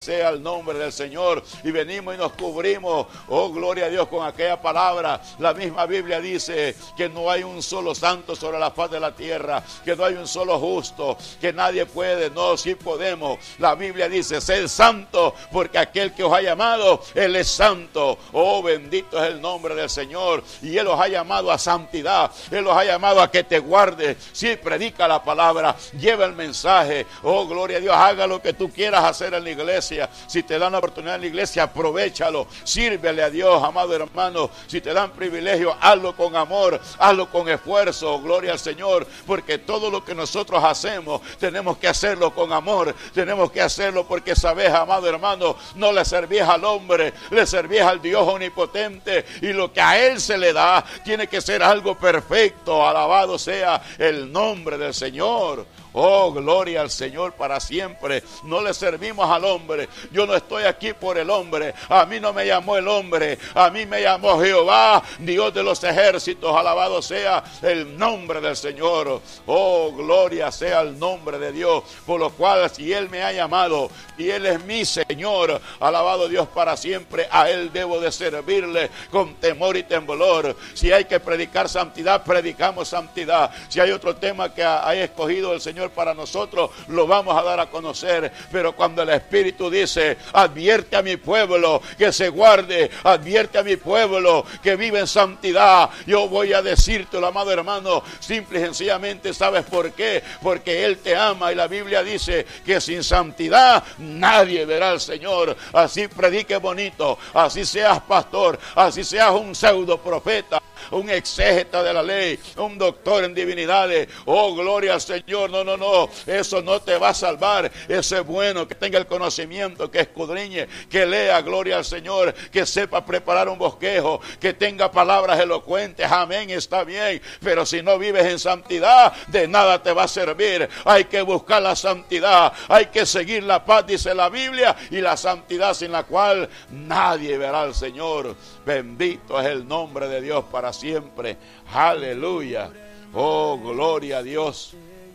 sea el nombre del Señor. Y venimos y nos cubrimos, oh gloria a Dios, con aquella palabra. La misma Biblia dice que no hay un solo santo sobre la faz de la tierra, que no hay un solo justo, que nadie puede. No, sí podemos. La Biblia dice: sed santo, porque aquel que os ha llamado, Él es santo. Oh, bendito es el nombre del Señor. Y Él os ha llamado a santidad. Él os ha llamado a que te guarde. Sí, predica la palabra, lleva el mensaje. Oh, gloria a Dios, haga lo que tú quieras hacer en la iglesia. Si te dan la oportunidad en la iglesia, aprovéchalo. Sírvele a Dios, amado hermano. Si te dan privilegio, hazlo con amor, hazlo con esfuerzo. Gloria al Señor, porque todo lo que nosotros hacemos, tenemos que hacerlo con amor. Tenemos que hacerlo porque sabes, amado hermano, no le servís al hombre, le servís al Dios omnipotente. Y lo que a Él se le da, tiene que ser algo perfecto. Alabado sea el nombre del Señor. Oh, gloria al Señor para siempre. No le servimos al hombre. Yo no estoy aquí por el hombre. A mí no me llamó el hombre. A mí me llamó Jehová, Dios de los ejércitos. Alabado sea el nombre del Señor. Oh, gloria sea el nombre de Dios. Por lo cual, si Él me ha llamado y Él es mi Señor, alabado Dios para siempre, a Él debo de servirle con temor y temblor. Si hay que predicar santidad, predicamos santidad. Si hay otro tema que ha escogido el Señor para nosotros, lo vamos a dar a conocer. Pero cuando el Espíritu dice: advierte a mi pueblo que se guarde, advierte a mi pueblo que vive en santidad, yo voy a decírtelo, amado hermano, simple y sencillamente. ¿Sabes por qué? Porque Él te ama, y la Biblia dice que sin santidad nadie verá al Señor. Así predique bonito, así seas pastor, así seas un pseudo profeta, un exégeta de la ley, un doctor en divinidades. Oh, gloria al Señor. No, eso no te va a salvar. Eso es bueno, que tenga el conocimiento, que escudriñe, que lea, gloria al Señor, que sepa preparar un bosquejo, que tenga palabras elocuentes. Amén, está bien. Pero si no vives en santidad, de nada te va a servir. Hay que buscar la santidad, hay que seguir la paz, dice la Biblia, y la santidad sin la cual nadie verá al Señor. Bendito es el nombre de Dios para siempre. Aleluya. Oh, gloria a Dios.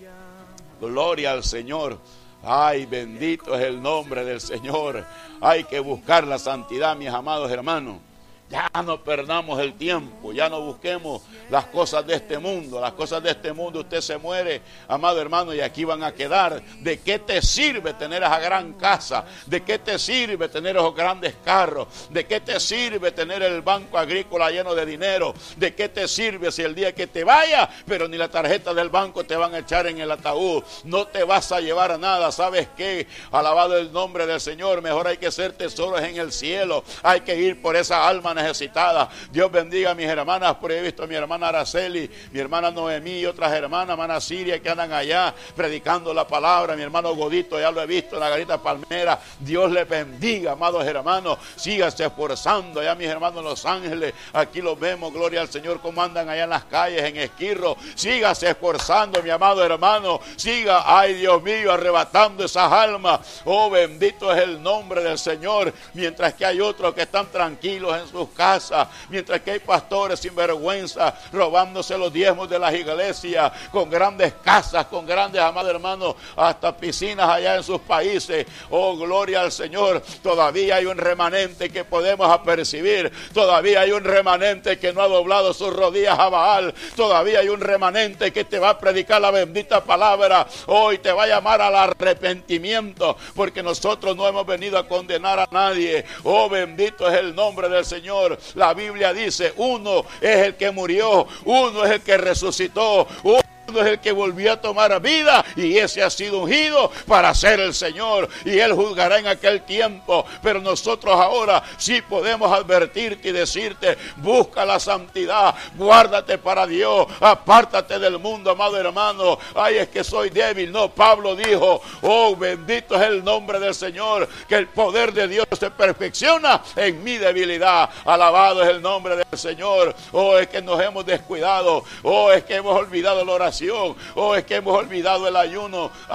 Gloria al Señor. Ay, bendito es el nombre del Señor. Hay que buscar la santidad, mis amados hermanos. Ya no perdamos el tiempo, ya no busquemos las cosas de este mundo. Las cosas de este mundo, usted se muere, amado hermano, y aquí van a quedar. ¿De qué te sirve tener esa gran casa? ¿De qué te sirve tener esos grandes carros? ¿De qué te sirve tener el banco agrícola lleno de dinero? ¿De qué te sirve si el día que te vaya, pero ni la tarjeta del banco te van a echar en el ataúd? No te vas a llevar nada. ¿Sabes qué? Alabado el nombre del Señor. Mejor hay que ser tesoros en el cielo. Hay que ir por esa alma necesitada. Dios bendiga a mis hermanas. Por ahí he visto a mi hermana Araceli, mi hermana Noemí y otras hermanas, hermana Siria, que andan allá predicando la palabra. Mi hermano Godito, ya lo he visto en la Garita Palmera. Dios les bendiga, amados hermanos. Síganse esforzando. Allá mis hermanos en Los Ángeles, aquí los vemos, gloria al Señor, como andan allá en las calles, en Esquirro. Sígase esforzando, mi amado hermano. Siga, ay Dios mío, arrebatando esas almas. Oh, bendito es el nombre del Señor. Mientras que hay otros que están tranquilos en sus casas, mientras que hay pastores sin vergüenza robándose los diezmos de las iglesias, con grandes casas, con grandes, amados hermanos, hasta piscinas allá en sus países. Oh, gloria al Señor. Todavía hay un remanente que podemos apercibir. Todavía hay un remanente que no ha doblado sus rodillas a Baal. Todavía hay un remanente que te va a predicar la bendita palabra. Hoy te va a llamar al arrepentimiento, porque nosotros no hemos venido a condenar a nadie. Oh, bendito es el nombre del Señor. La Biblia dice: uno es el que murió, uno es el que resucitó, uno es el que volvió a tomar vida, y ese ha sido ungido para ser el Señor, y Él juzgará en aquel tiempo. Pero nosotros ahora sí podemos advertirte y decirte: busca la santidad, guárdate para Dios, apártate del mundo, amado hermano. Ay, es que soy débil. No, Pablo dijo: oh, bendito es el nombre del Señor, que el poder de Dios se perfecciona en mi debilidad. Alabado es el nombre del Señor. Oh, es que nos hemos descuidado. Oh, es que hemos olvidado la oración. Oh, es que hemos olvidado el ayuno. Ay,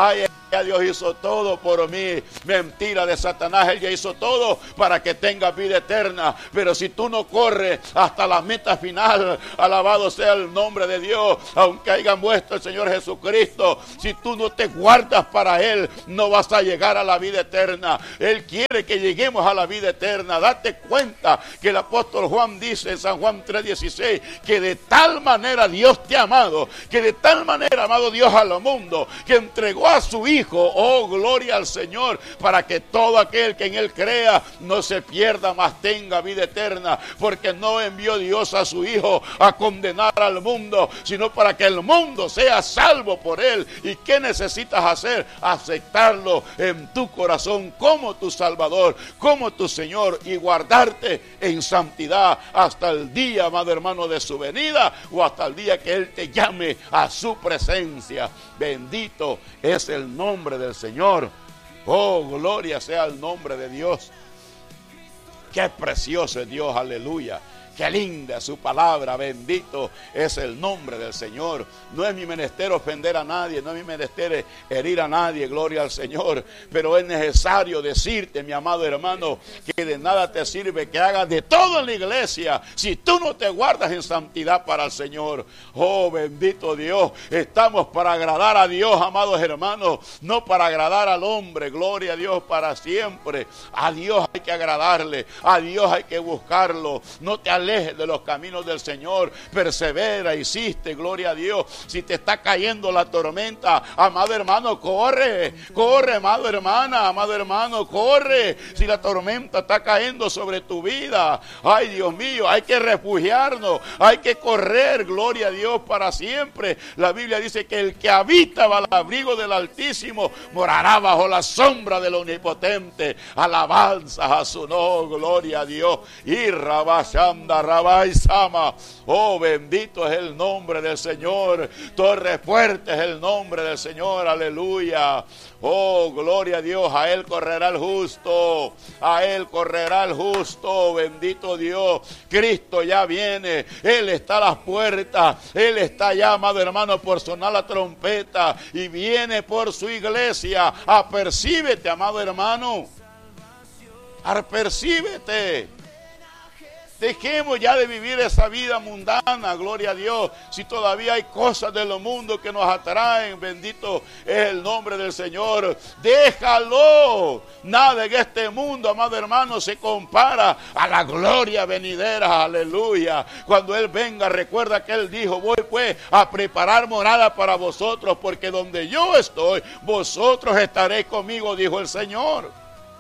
Ya Dios hizo todo por mí. Mentira de Satanás, Él ya hizo todo para que tengas vida eterna. Pero si tú no corres hasta la meta final, alabado sea el nombre de Dios, aunque haya muerto el Señor Jesucristo, si tú no te guardas para Él, no vas a llegar a la vida eterna. Él quiere que lleguemos a la vida eterna. Date cuenta que el apóstol Juan dice en San Juan 3:16 que de tal manera Dios te ha amado, que de tal manera ha amado Dios al mundo, que entregó a su Hijo. Oh, gloria al Señor, para que todo aquel que en Él crea no se pierda, mas tenga vida eterna, porque no envió Dios a su Hijo a condenar al mundo, sino para que el mundo sea salvo por Él. ¿Y qué necesitas hacer? Aceptarlo en tu corazón como tu Salvador, como tu Señor, y guardarte en santidad hasta el día, amado hermano, de su venida, o hasta el día que Él te llame a su presencia. Bendito es el nombre del Señor. Oh, gloria sea el nombre de Dios. Qué precioso es Dios, aleluya. Qué linda es su palabra, bendito es el nombre del Señor. No es mi menester ofender a nadie, no es mi menester herir a nadie, gloria al Señor. Pero es necesario decirte, mi amado hermano, que de nada te sirve que hagas de todo en la iglesia si tú no te guardas en santidad para el Señor. Oh, bendito Dios, estamos para agradar a Dios, amados hermanos, no para agradar al hombre, gloria a Dios para siempre. A Dios hay que agradarle, a Dios hay que buscarlo, no te alejes de los caminos del Señor, persevera, insiste, gloria a Dios. Si te está cayendo la tormenta, amado hermano, corre, corre, amado hermano, corre. Si la tormenta está cayendo sobre tu vida, ay Dios mío, hay que refugiarnos, hay que correr, gloria a Dios para siempre. La Biblia dice que el que habita al abrigo del Altísimo morará bajo la sombra del Omnipotente. Alabanzas a su nombre, gloria a Dios. Y Rabashanda Rabai Sama. Oh, bendito es el nombre del Señor. Torre fuerte es el nombre del Señor. Aleluya. Oh, gloria a Dios. A Él correrá el justo. A Él correrá el justo. Bendito Dios. Cristo ya viene. Él está a las puertas. Él está ya, amado hermano, por sonar la trompeta. Y viene por su iglesia. Apercíbete, amado hermano. Apercíbete. Dejemos ya de vivir esa vida mundana, gloria a Dios. Si todavía hay cosas de los mundos que nos atraen, bendito es el nombre del Señor. Déjalo. Nada en este mundo, amado hermano, se compara a la gloria venidera, aleluya. Cuando Él venga, recuerda que Él dijo, voy pues a preparar morada para vosotros, porque donde yo estoy, vosotros estaréis conmigo, dijo el Señor.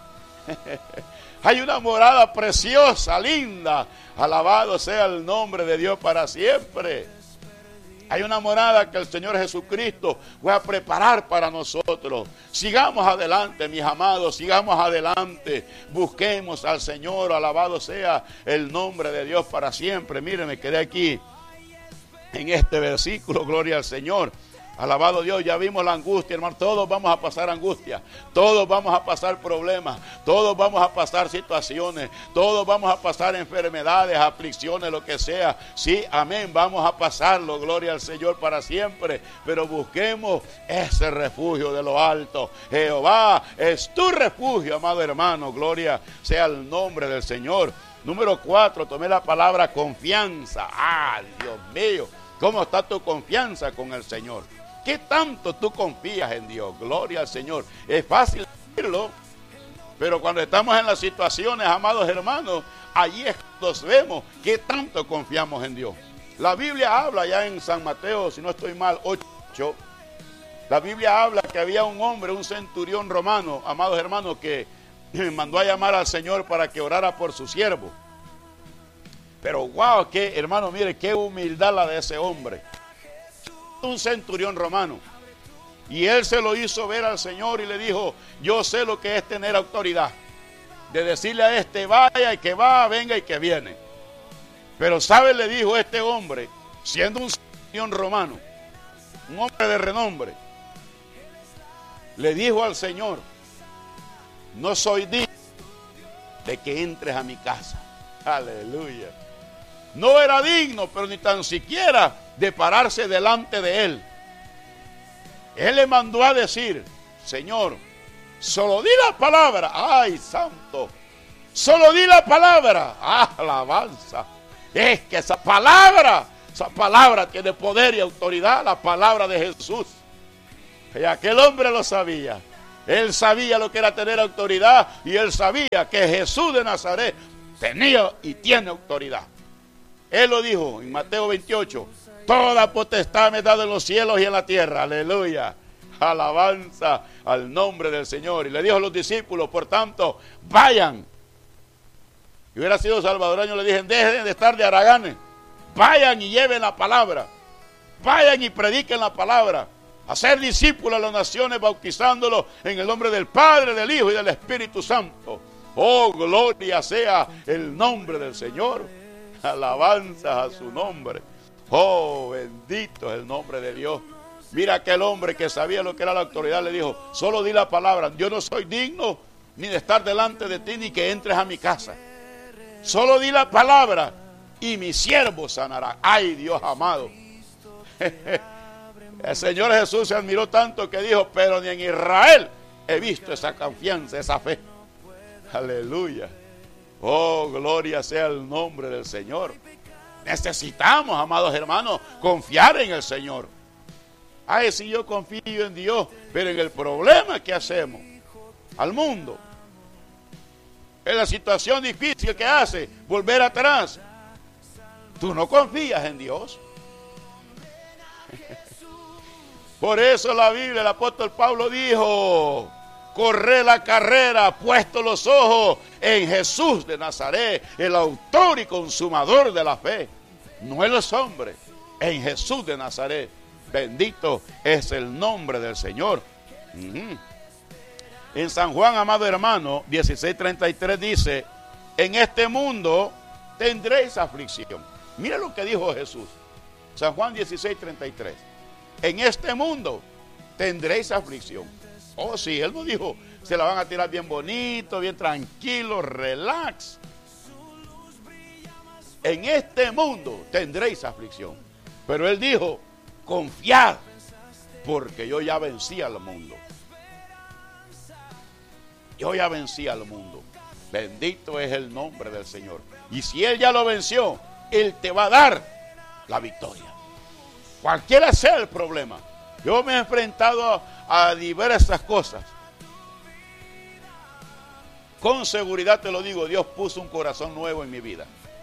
Hay una morada preciosa, linda. Alabado sea el nombre de Dios para siempre. Hay una morada que el Señor Jesucristo va a preparar para nosotros. Sigamos adelante, mis amados, sigamos adelante. Busquemos al Señor, alabado sea el nombre de Dios para siempre. Miren, me quedé aquí en este versículo, gloria al Señor. Alabado Dios, ya vimos la angustia, hermano. Todos vamos a pasar angustia, todos vamos a pasar problemas, todos vamos a pasar situaciones, todos vamos a pasar enfermedades, aflicciones, lo que sea. Sí, amén, vamos a pasarlo, gloria al Señor para siempre. Pero busquemos ese refugio de lo alto. Jehová es tu refugio, amado hermano, gloria sea el nombre del Señor. Número 4, tomé la palabra confianza. Ah, Dios mío, ¿cómo está tu confianza con el Señor? ¿Qué tanto tú confías en Dios? Gloria al Señor. Es fácil decirlo, pero cuando estamos en las situaciones, amados hermanos, allí es cuando vemos qué tanto confiamos en Dios. La Biblia habla ya en San Mateo, si no estoy mal, 8. La Biblia habla que había un hombre, un centurión romano, amados hermanos, que mandó a llamar al Señor para que orara por su siervo. Pero wow, que hermano, mire, qué humildad la de ese hombre. Un centurión romano, y él se lo hizo ver al Señor y le dijo, yo sé lo que es tener autoridad, de decirle a este vaya y que va, venga y que viene. Pero ¿sabe? Le dijo este hombre, siendo un centurión romano, un hombre de renombre, le dijo al Señor, no soy digno de que entres a mi casa. Aleluya. No era digno, pero ni tan siquiera de pararse delante de él. Él le mandó a decir, Señor, solo di la palabra. ¡Ay, santo! Solo di la palabra. Alabanza. Es que esa palabra tiene poder y autoridad, la palabra de Jesús. Y aquel hombre lo sabía. Él sabía lo que era tener autoridad y él sabía que Jesús de Nazaret tenía y tiene autoridad. Él lo dijo en Mateo 28. Toda potestad me da en los cielos y en la tierra. Aleluya. Alabanza al nombre del Señor. Y le dijo a los discípulos, por tanto, vayan. Si hubiera sido salvadoreño, le dije, dejen de estar de haraganes. Vayan y lleven la palabra. Vayan y prediquen la palabra. Hacer discípulos a las naciones, bautizándolos en el nombre del Padre, del Hijo y del Espíritu Santo. Oh, gloria sea el nombre del Señor. Alabanza a su nombre. Oh, bendito es el nombre de Dios. Mira aquel hombre que sabía lo que era la autoridad, le dijo, solo di la palabra. Yo no soy digno ni de estar delante de ti, ni que entres a mi casa. Solo di la palabra y mi siervo sanará. Ay, Dios amado. El Señor Jesús se admiró tanto que dijo, pero ni en Israel he visto esa confianza, esa fe. Aleluya. Oh, gloria sea el nombre del Señor. Necesitamos, amados hermanos, confiar en el Señor. Ay, si yo confío en Dios, pero en el problema que hacemos al mundo, en la situación difícil que hace, volver atrás. Tú no confías en Dios. Por eso la Biblia, el apóstol Pablo dijo, corre la carrera, puesto los ojos en Jesús de Nazaret, el autor y consumador de la fe. No en los hombres, en Jesús de Nazaret. Bendito es el nombre del Señor. En San Juan, amado hermano, 16:33 dice, en este mundo tendréis aflicción. Mira lo que dijo Jesús. San Juan 16:33. En este mundo tendréis aflicción. Oh, sí, él no dijo, se la van a tirar bien bonito, bien tranquilo, relax. En este mundo tendréis aflicción. Pero él dijo, confiad, porque yo ya vencí al mundo. Yo ya vencí al mundo. Bendito es el nombre del Señor. Y si Él ya lo venció, Él te va a dar la victoria. Cualquiera sea el problema. Yo me he enfrentado a diversas cosas. Con seguridad te lo digo, Dios puso un corazón nuevo en mi vida.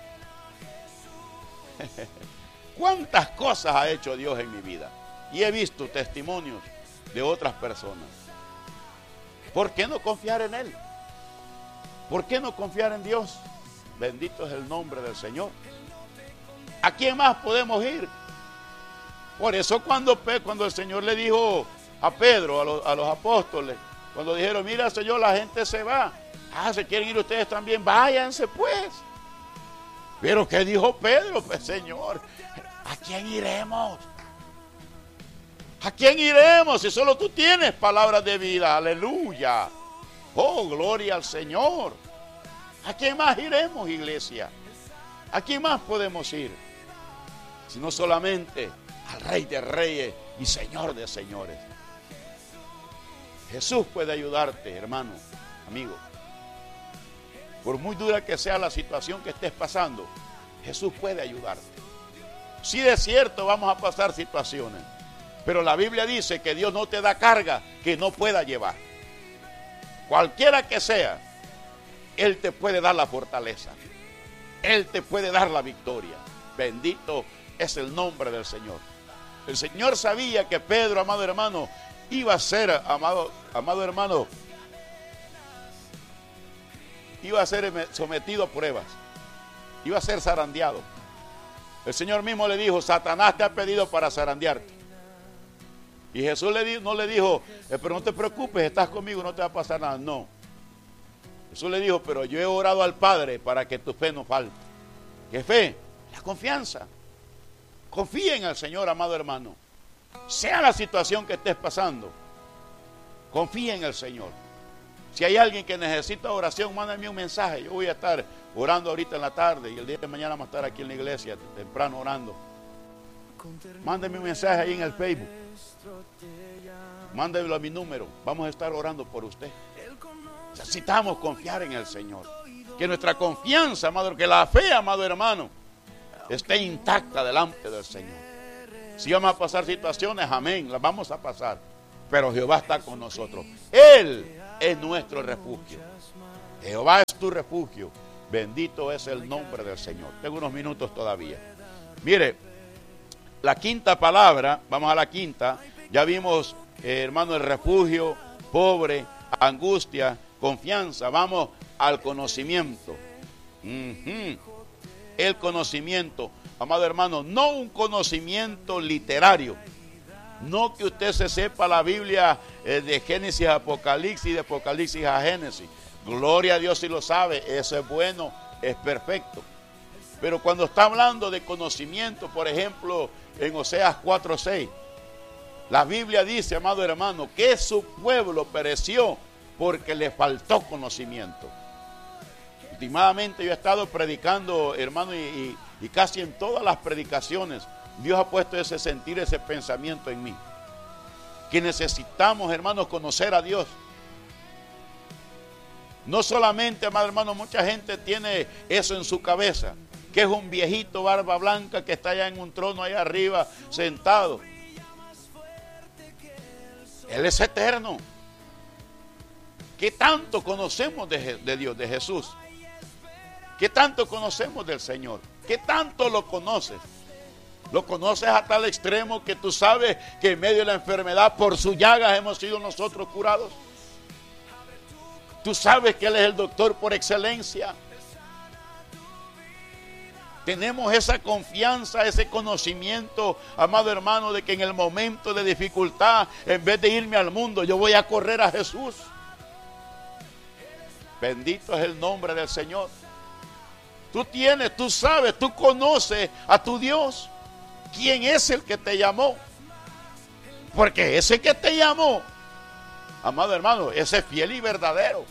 ¿Cuántas cosas ha hecho Dios en mi vida? Y he visto testimonios de otras personas. ¿Por qué no confiar en Él? ¿Por qué no confiar en Dios? Bendito es el nombre del Señor. ¿A quién más podemos ir? Por eso cuando el Señor le dijo a Pedro, a los apóstoles, cuando dijeron, mira Señor, la gente se va. ¿Se quieren ir ustedes también? Váyanse pues. Pero ¿qué dijo Pedro? Pues Señor, ¿a quién iremos? ¿A quién iremos si solo tú tienes palabras de vida? Aleluya. Oh, gloria al Señor. ¿A quién más iremos, iglesia? ¿A quién más podemos ir? Sino solamente al Rey de Reyes y Señor de Señores. Jesús puede ayudarte, hermano, amigo. Por muy dura que sea la situación que estés pasando, Jesús puede ayudarte. Sí, de cierto vamos a pasar situaciones, pero la Biblia dice que Dios no te da carga que no pueda llevar. Cualquiera que sea, Él te puede dar la fortaleza. Él te puede dar la victoria. Bendito es el nombre del Señor. El Señor sabía que Pedro, amado hermano, iba a ser, amado hermano, iba a ser sometido a pruebas. Iba a ser zarandeado. El Señor mismo le dijo, Satanás te ha pedido para zarandearte. Y Jesús no le dijo, pero no te preocupes, estás conmigo, no te va a pasar nada. No. Jesús le dijo, pero yo he orado al Padre para que tu fe no falte. ¿Qué fe? La confianza. Confía en el Señor, amado hermano. Sea la situación que estés pasando, confía en el Señor. Si hay alguien que necesita oración, mándame un mensaje. Yo voy a estar orando ahorita en la tarde y el día de mañana vamos a estar aquí en la iglesia temprano orando. Mándame un mensaje ahí en el Facebook. mándelo a mi número. Vamos a estar orando por usted. Necesitamos confiar en el Señor. Que nuestra confianza, amado, que la fe, amado hermano, esté intacta delante del Señor. Si vamos a pasar situaciones, amén, las vamos a pasar. Pero Jehová está con nosotros. Él es nuestro refugio. Jehová es tu refugio. Bendito es el nombre del Señor. Tengo unos minutos todavía. Mire, la quinta palabra, vamos a la quinta. Ya vimos, hermano, el refugio, pobre, angustia, confianza. Vamos al conocimiento. El conocimiento, amado hermano, no un conocimiento literario. No que usted se sepa la Biblia de Génesis a Apocalipsis y de Apocalipsis a Génesis. Gloria a Dios si lo sabe, eso es bueno, es perfecto. Pero cuando está hablando de conocimiento, por ejemplo, en Oseas 4:6, la Biblia dice, amado hermano, que su pueblo pereció porque le faltó conocimiento. Últimamente yo he estado predicando, hermano, y casi en todas las predicaciones Dios ha puesto ese sentir, ese pensamiento en mí. Que necesitamos, hermanos, conocer a Dios. No solamente, amado hermano, mucha gente tiene eso en su cabeza, que es un viejito barba blanca que está allá en un trono ahí arriba sentado. Él es eterno. ¿Qué tanto conocemos de Dios, de Jesús? ¿Qué tanto conocemos del Señor? ¿Qué tanto lo conoces? Lo conoces a tal extremo que tú sabes que en medio de la enfermedad, por sus llagas hemos sido nosotros curados. Tú sabes que Él es el doctor por excelencia. Tenemos esa confianza, ese conocimiento, amado hermano, de que en el momento de dificultad, en vez de irme al mundo, yo voy a correr a Jesús. Bendito es el nombre del Señor. Tú sabes, tú conoces a tu Dios. ¿Quién es el que te llamó? Porque ese que te llamó, amado hermano, ese es fiel y verdadero.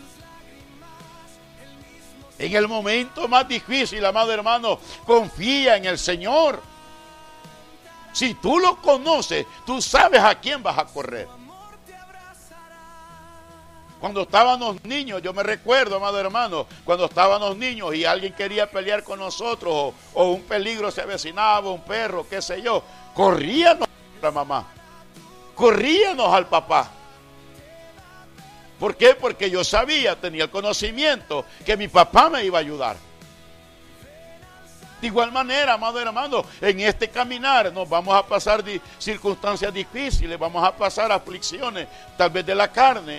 En el momento más difícil, amado hermano, confía en el Señor. Si tú lo conoces, tú sabes a quién vas a correr. Cuando estábamos niños, yo me recuerdo, amado hermano, cuando estábamos niños y alguien quería pelear con nosotros o un peligro se avecinaba, un perro, qué sé yo, corríamos a la mamá, corríamos al papá. ¿Por qué? Porque yo sabía, tenía el conocimiento que mi papá me iba a ayudar. De igual manera, amado hermano, en este caminar nos vamos a pasar circunstancias difíciles, vamos a pasar aflicciones, tal vez de la carne.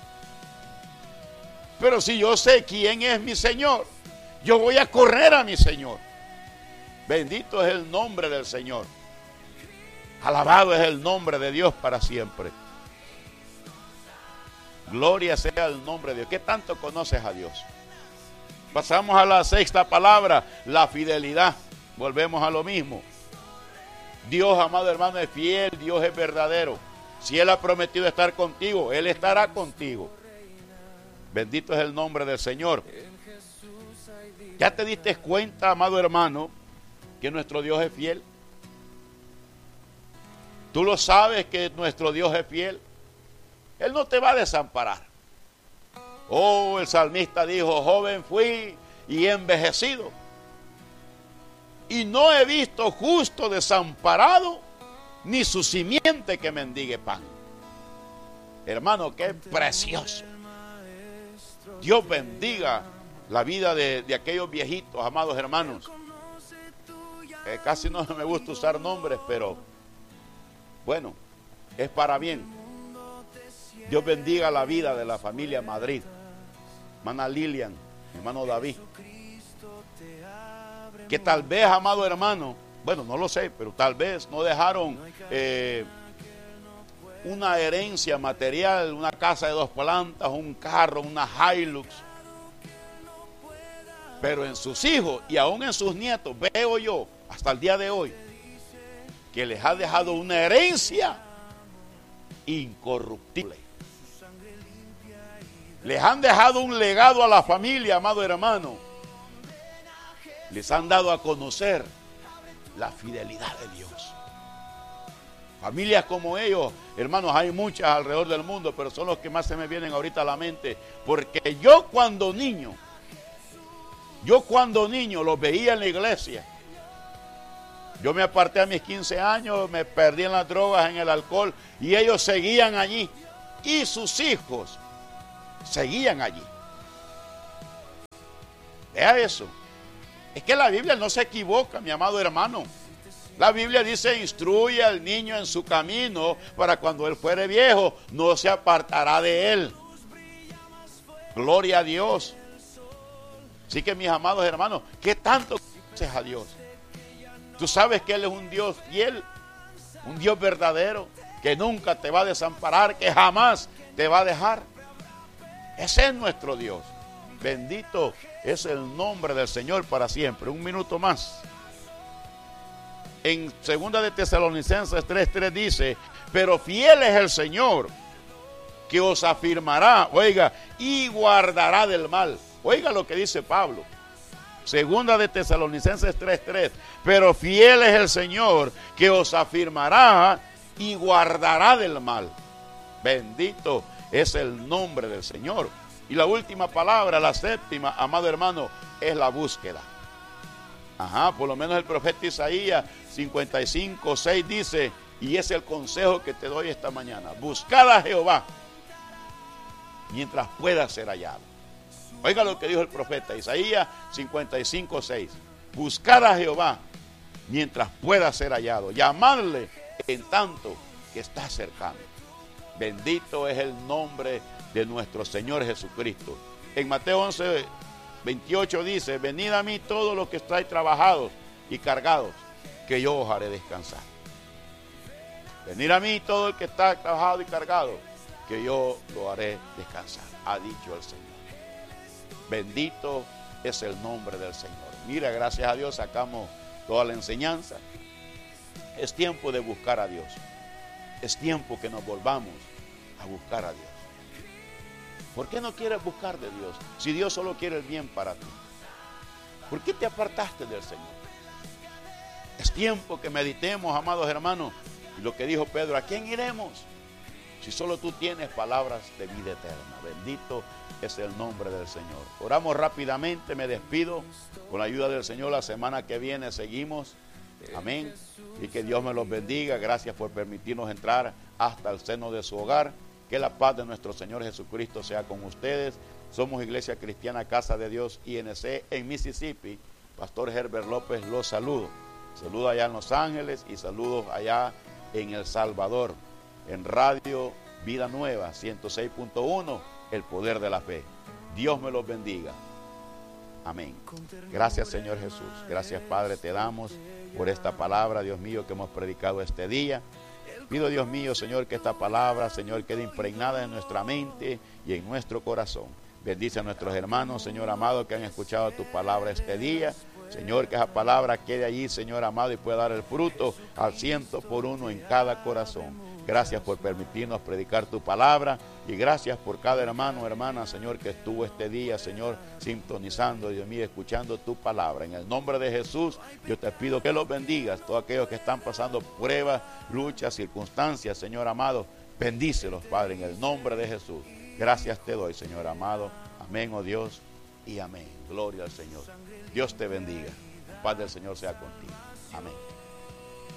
Pero si yo sé quién es mi Señor, yo voy a correr a mi Señor. Bendito es el nombre del Señor. Alabado es el nombre de Dios para siempre. Gloria sea el nombre de Dios. ¿Qué tanto conoces a Dios? Pasamos a la sexta palabra, la fidelidad. Volvemos a lo mismo. Dios, amado hermano, es fiel, Dios es verdadero. Si Él ha prometido estar contigo, Él estará contigo. Bendito es el nombre del Señor. ¿Ya te diste cuenta, amado hermano, que nuestro Dios es fiel? Tú lo sabes que nuestro Dios es fiel. Él no te va a desamparar. Oh, el salmista dijo, joven fui y envejecido, y no he visto justo desamparado, ni su simiente que mendigue pan. Hermano, qué precioso. Dios bendiga la vida de aquellos viejitos, amados hermanos. Casi no me gusta usar nombres, pero bueno, es para bien. Dios bendiga la vida de la familia Madrid. Hermana Lilian, hermano David. Que tal vez, amado hermano, bueno, no lo sé, pero tal vez no dejaron una herencia material, una casa de 2 plantas, un carro, una Hilux. Pero en sus hijos y aún en sus nietos, veo yo, hasta el día de hoy, que les ha dejado una herencia incorruptible. Les han dejado un legado a la familia, amado hermano. Les han dado a conocer la fidelidad de Dios. Familias como ellos, hermanos, hay muchas alrededor del mundo, pero son los que más se me vienen ahorita a la mente. Porque yo cuando niño los veía en la iglesia. Yo me aparté a mis 15 años, me perdí en las drogas, en el alcohol, y ellos seguían allí. Y sus hijos seguían allí. Vea eso. Es que la Biblia no se equivoca, mi amado hermano. La Biblia dice, instruye al niño en su camino, para cuando él fuere viejo, no se apartará de él. Gloria a Dios. Así que, mis amados hermanos, ¿qué tanto conoces a Dios? Tú sabes que Él es un Dios fiel, un Dios verdadero, que nunca te va a desamparar, que jamás te va a dejar. Ese es nuestro Dios. Bendito es el nombre del Señor para siempre. Un minuto más. En 2 de Tesalonicenses 3:3 dice, pero fiel es el Señor, que os afirmará, oiga, y guardará del mal. Oiga lo que dice Pablo. 2 de Tesalonicenses 3:3, pero fiel es el Señor, que os afirmará y guardará del mal. Bendito es el nombre del Señor. Y la última palabra, la séptima, amado hermano, es la búsqueda. Por lo menos el profeta Isaías 55:6 dice, y es el consejo que te doy esta mañana: buscad a Jehová mientras pueda ser hallado. Oiga lo que dijo el profeta Isaías 55:6. Buscad a Jehová mientras pueda ser hallado. Llamadle en tanto que está cercano. Bendito es el nombre de nuestro Señor Jesucristo. En Mateo 11:28 dice, venid a mí todos los que estáis trabajados y cargados, que yo os haré descansar. Venid a mí todo el que está trabajado y cargado, que yo lo haré descansar, ha dicho el Señor. Bendito es el nombre del Señor. Mira, gracias a Dios sacamos toda la enseñanza. Es tiempo de buscar a Dios. Es tiempo que nos volvamos a buscar a Dios. ¿Por qué no quieres buscar de Dios si Dios solo quiere el bien para ti? ¿Por qué te apartaste del Señor? Es tiempo que meditemos, amados hermanos. Y lo que dijo Pedro, ¿a quién iremos? Si solo tú tienes palabras de vida eterna. Bendito es el nombre del Señor. Oramos rápidamente, me despido. Con la ayuda del Señor, la semana que viene seguimos. Amén. Y que Dios me los bendiga. Gracias por permitirnos entrar hasta el seno de su hogar. Que la paz de nuestro Señor Jesucristo sea con ustedes. Somos Iglesia Cristiana Casa de Dios INC en Mississippi. Pastor Herbert López los saludo. Saludos allá en Los Ángeles y saludos allá en El Salvador. En Radio Vida Nueva 106.1, el poder de la fe. Dios me los bendiga. Amén. Gracias, Señor Jesús. Gracias, Padre, te damos por esta palabra, Dios mío, que hemos predicado este día. Pido, Dios mío, Señor, que esta palabra, Señor, quede impregnada en nuestra mente y en nuestro corazón. Bendice a nuestros hermanos, Señor amado, que han escuchado tu palabra este día. Señor, que esa palabra quede allí, Señor amado, y pueda dar el fruto al 100% en cada corazón. Gracias por permitirnos predicar tu palabra y gracias por cada hermano, hermana, Señor, que estuvo este día, Señor, sintonizando, Dios mío, escuchando tu palabra. En el nombre de Jesús, yo te pido que los bendigas, todos aquellos que están pasando pruebas, luchas, circunstancias, Señor amado, bendícelos, Padre, en el nombre de Jesús. Gracias te doy, Señor amado. Amén, oh Dios, y amén. Gloria al Señor. Dios te bendiga. Paz del Señor sea contigo. Amén.